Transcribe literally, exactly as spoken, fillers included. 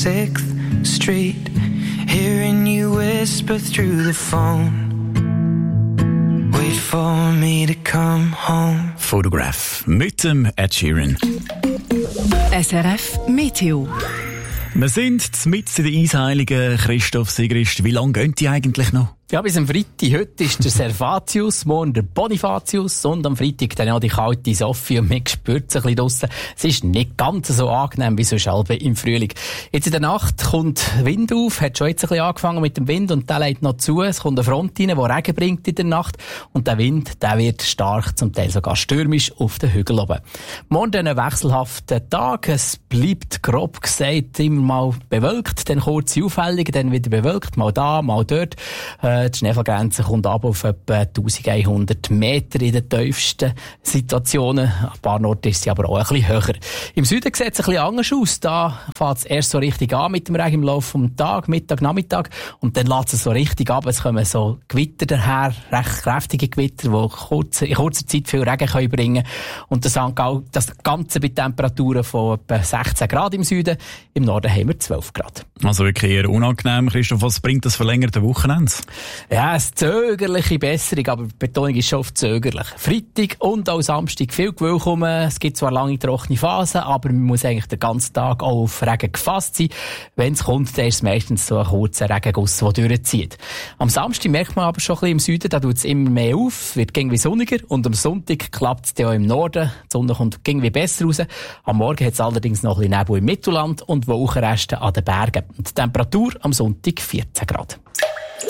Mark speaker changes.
Speaker 1: sixth Street, hearing you whisper through the phone. Wait for me to come home.
Speaker 2: Photograph mit dem Ed Sheeran.
Speaker 3: S R F Meteo.
Speaker 2: Wir sind mitten in der Eisheiligen. Christoph Sigrist, wie lange gehen die eigentlich noch?
Speaker 4: Ja, bis am Freitag. Heute ist der Servatius, morgen der Bonifatius und am Freitag dann auch die kalte Sophie und man spürt es ein bisschen draussen. Es ist nicht ganz so angenehm wie so Schalbe im Frühling. Jetzt in der Nacht kommt Wind auf, hat schon jetzt ein bisschen angefangen mit dem Wind und der lädt noch zu. Es kommt eine Front rein, die Regen bringt in der Nacht und der Wind, der wird stark, zum Teil sogar stürmisch auf den Hügeln oben. Morgen ein wechselhafter Tag. Es bleibt grob gesagt immer mal bewölkt, dann kurze Aufhellungen, dann wieder bewölkt, mal da, mal dort. Äh, Die Schneefallgrenze kommt ab auf etwa eintausendeinhundert Meter in den tiefsten Situationen. An ein paar Orten ist sie aber auch ein bisschen höher. Im Süden sieht es ein bisschen anders aus. Da fängt es erst so richtig an mit dem Regen im Laufe des Tages, Mittag, Nachmittag. Und dann lässt es so richtig ab. Es kommen so Gewitter daher, recht kräftige Gewitter, die kurze, in kurzer Zeit viel Regen können bringen können. Und das, das Ganze bei Temperaturen von etwa sechzehn Grad im Süden. Im Norden haben wir zwölf Grad.
Speaker 2: Also wirklich eher unangenehm. Christoph, was bringt das verlängerte Wochenende?
Speaker 4: Ja, eine zögerliche Besserung, aber die Betonung ist schon oft zögerlich. Freitag und auch Samstag viel Gewölk rum. Es gibt zwar lange trockene Phasen, aber man muss eigentlich den ganzen Tag auch auf Regen gefasst sein. Wenn es kommt, dann ist es meistens so ein kurzer Regenguss, der durchzieht. Am Samstag merkt man aber schon ein bisschen im Süden, da tut es immer mehr auf, wird irgendwie sonniger und am Sonntag klappt es dann auch im Norden. Die Sonne kommt irgendwie besser raus. Am Morgen hat es allerdings noch ein bisschen Nebel im Mittelland und Wolkenreste an den Bergen. Und die Temperatur am Sonntag vierzehn Grad.